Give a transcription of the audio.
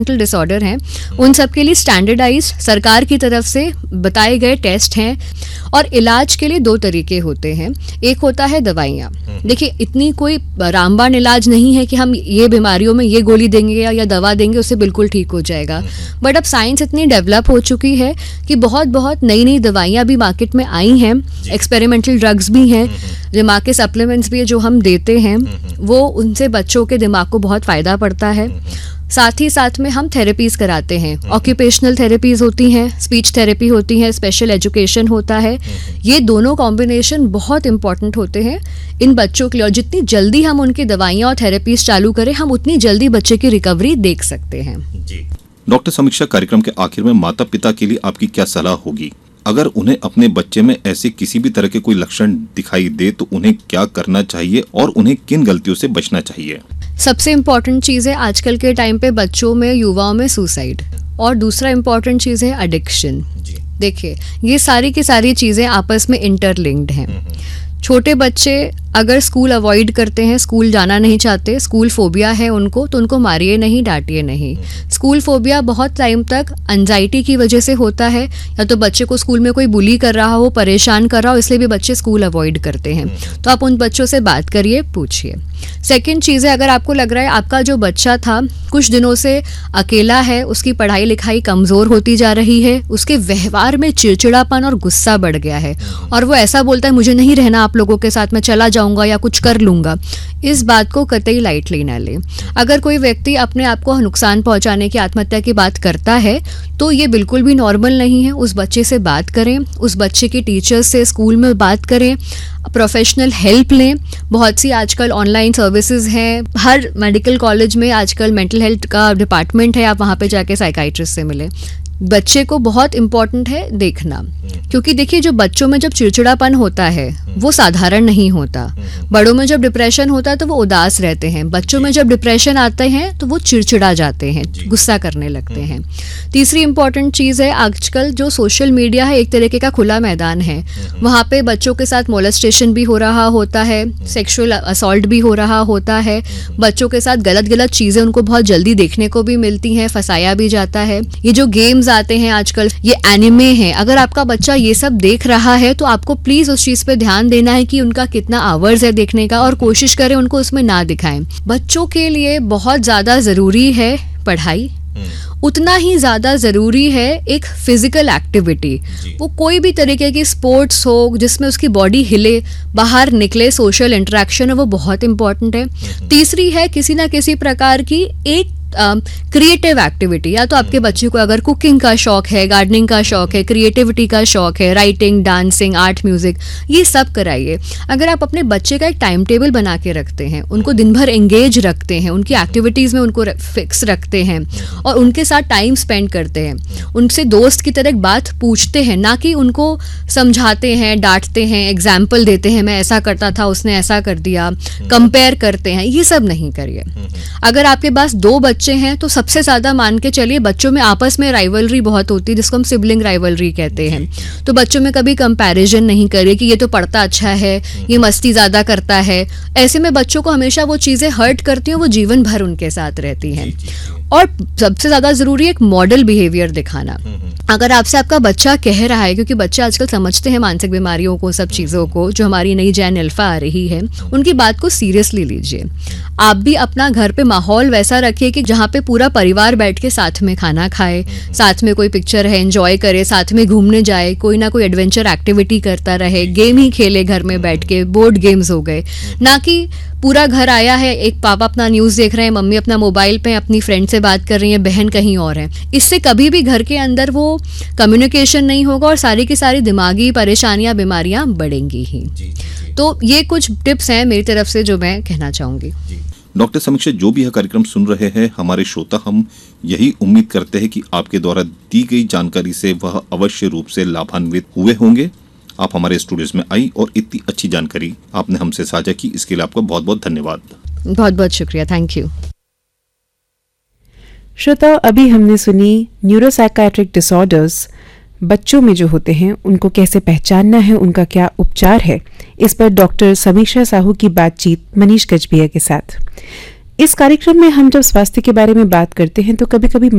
Disorder हैं उन सब के लिए स्टैंडर्डाइज सरकार की तरफ से बताए गए टेस्ट हैं। और इलाज के लिए दो तरीके होते हैं। एक होता है दवाइयाँ। देखिए, इतनी कोई रामबाण इलाज नहीं है कि हम ये बीमारियों में ये गोली देंगे या दवा देंगे उससे बिल्कुल ठीक हो जाएगा। बट अब साइंस इतनी डेवलप हो चुकी है कि बहुत बहुत नई नई दवाइयाँ भी मार्केट में आई हैं, एक्सपेरिमेंटल ड्रग्स भी हैं, दिमाग के सप्लीमेंट्स भी जो हम देते हैं वो उनसे बच्चों के दिमाग को बहुत फ़ायदा पड़ता है। साथ ही साथ में हम थेरेपीज़ कराते हैं। ऑक्यूपेशनल थेरेपीज़ होती हैं, स्पीच थेरेपी होती है, स्पेशल एजुकेशन होता है। ये दोनों कॉम्बिनेशन बहुत इंपॉर्टेंट होते हैं इन बच्चों के लिए। और जितनी जल्दी हम उनकी दवाइयाँ और थेरेपीज़ चालू करें, हम उतनी जल्दी बच्चे की रिकवरी देख सकते हैं। जी डॉक्टर समीक्षा, कार्यक्रम के आखिर में माता पिता के लिए आपकी क्या सलाह होगी? अगर उन्हें अपने बच्चे में ऐसे किसी भी तरह के कोई लक्षण दिखाई दे तो उन्हें क्या करना चाहिए और उन्हें किन गलतियों से बचना चाहिए? सबसे इम्पॉर्टेंट चीज़ है आजकल के टाइम पे बच्चों में, युवाओं में सुसाइड, और दूसरा इम्पॉर्टेंट चीज़ है एडिक्शन। देखिए, ये सारी की सारी चीज़ें आपस में इंटरलिंक्ड हैं। छोटे बच्चे अगर स्कूल अवॉइड करते हैं, स्कूल जाना नहीं चाहते, स्कूल फोबिया है उनको, तो उनको मारिए नहीं, डांटिए नहीं। स्कूल फोबिया बहुत टाइम तक एंजाइटी की वजह से होता है, या तो बच्चे को स्कूल में कोई बुली कर रहा हो, परेशान कर रहा हो, इसलिए भी बच्चे स्कूल अवॉइड करते हैं। तो आप उन बच्चों से बात करिए, पूछिए। सेकेंड चीज़ है, अगर आपको लग रहा है आपका जो बच्चा था कुछ दिनों से अकेला है, उसकी पढ़ाई लिखाई कमज़ोर होती जा रही है, उसके व्यवहार में चिड़चिड़ापन और गुस्सा बढ़ गया है, और वो ऐसा बोलता है मुझे नहीं रहना आप लोगों के साथ, मैं चला जाऊंगा या कुछ कर लूंगा, इस बात को कतई लाइटली ना लें। अगर कोई व्यक्ति अपने आप को नुकसान पहुंचाने की, आत्महत्या की बात करता है तो ये बिल्कुल भी नॉर्मल नहीं है। उस बच्चे से बात करें, उस बच्चे के टीचर्स से स्कूल में बात करें, प्रोफेशनल हेल्प लें। बहुत सी आजकल ऑनलाइन सर्विसेज हैं, हर मेडिकल कॉलेज में आजकल मेंटल हेल्थ का डिपार्टमेंट है, आप वहाँ पे जाके साइकाइट्रिस्ट से मिलें। बच्चे को बहुत इम्पोर्टेंट है देखना, क्योंकि देखिए जो बच्चों में जब चिड़चिड़ापन होता है वो साधारण नहीं होता। बड़ों में जब डिप्रेशन होता है तो वो उदास रहते हैं, बच्चों में जब डिप्रेशन आते हैं तो वो चिड़चिड़ा जाते हैं, गुस्सा करने लगते हैं। तीसरी इम्पॉर्टेंट चीज़ है, आजकल जो सोशल मीडिया है एक तरीके का खुला मैदान है, वहाँ पे बच्चों के साथ मोलेस्टेशन भी हो रहा होता है, सेक्सुअल असॉल्ट भी हो रहा होता है, बच्चों के साथ गलत गलत चीज़ें उनको बहुत जल्दी देखने को भी मिलती हैं, फंसाया भी जाता है। ये जो गेम्स आते हैं आजकल, ये एनिमे हैं, अगर आपका बच्चा ये सब देख रहा है तो आपको प्लीज उस चीज पे ध्यान देना है कि उनका कितना आवर्स है देखने का, और कोशिश करें उनको उसमें ना दिखाएं। बच्चों के लिए बहुत ज्यादा जरूरी है पढ़ाई, उतना ही ज्यादा जरूरी है एक फिजिकल एक्टिविटी। वो कोई भी तरीके की स्पोर्ट्स हो जिसमें उसकी बॉडी हिले, बाहर निकले, सोशल इंटरेक्शन है, वो बहुत इंपॉर्टेंट है। तीसरी है किसी ना किसी प्रकार की एक क्रिएटिव एक्टिविटी, या तो आपके बच्चे को अगर कुकिंग का शौक है, गार्डनिंग का शौक है, क्रिएटिविटी का शौक है, राइटिंग, डांसिंग, आर्ट, म्यूजिक, ये सब कराइए। अगर आप अपने बच्चे का एक टाइम टेबल बना के रखते हैं, उनको दिन भर एंगेज रखते हैं, उनकी एक्टिविटीज़ में उनको फिक्स रखते हैं और उनके साथ टाइम स्पेंड करते हैं, उनसे दोस्त की तरह बात पूछते हैं, ना कि उनको समझाते हैं, डांटते हैं, एग्जाम्पल देते हैं मैं ऐसा करता था उसने ऐसा कर दिया, कंपेयर करते हैं, ये सब नहीं करिए। अगर आपके पास दो बच्चे हैं तो सबसे ज्यादा मान के चलिए बच्चों में आपस में राइवलरी बहुत होती है, जिसको हम सिबलिंग राइवलरी कहते हैं। तो बच्चों में कभी कंपैरिजन नहीं करिए कि ये तो पढ़ता अच्छा है, ये मस्ती ज्यादा करता है। ऐसे में बच्चों को हमेशा वो चीजें हर्ट करती हैं, वो जीवन भर उनके साथ रहती हैं। और सबसे ज्यादा जरूरी है एक मॉडल बिहेवियर दिखाना। अगर आपसे आपका बच्चा कह रहा है, क्योंकि बच्चे आजकल समझते हैं मानसिक बीमारियों को, सब चीज़ों को, जो हमारी नई जैन अल्फा आ रही है, उनकी बात को सीरियसली लीजिए। आप भी अपना घर पे माहौल वैसा रखिए कि जहाँ पे पूरा परिवार बैठ के साथ में खाना खाए, साथ में कोई पिक्चर है एंजॉय करे, साथ में घूमने जाए, कोई ना कोई एडवेंचर एक्टिविटी करता रहे, गेम ही खेले घर में बैठ के, बोर्ड गेम्स हो गए, ना कि पूरा घर आया है, एक पापा अपना न्यूज़ देख रहे हैं, मम्मी अपना मोबाइल पे अपनी फ्रेंड से बात कर रही है, बहन कहीं और है। इससे कभी भी घर के अंदर वो कम्युनिकेशन नहीं होगा और सारी की सारी दिमागी परेशानियां, बीमारियां बढ़ेंगी ही। तो ये कुछ टिप्स हैं मेरी तरफ से जो मैं कहना चाहूँगी। डॉक्टर समीक्षा, जो भी यह कार्यक्रम सुन रहे हैं हमारे श्रोता, हम यही उम्मीद करते हैं कि आपके द्वारा दी गई जानकारी से वह अवश्य रूप से लाभान्वित हुए होंगे। आप हमारे स्टूडियोज में आई और इतनी अच्छी जानकारी आपने हमसे साझा की, इसके लिए आपका बहुत बहुत धन्यवाद। बहुत बहुत शुक्रिया, थैंक यू। श्रोता, अभी हमने सुनी न्यूरोसाइकाट्रिक डिसऑर्डर्स बच्चों में जो होते हैं उनको कैसे पहचानना है, उनका क्या उपचार है, इस पर डॉक्टर समीक्षा साहू की बातचीत मनीष गजभिया के साथ। इस कार्यक्रम में हम जब स्वास्थ्य के बारे में बात करते हैं तो कभी कभी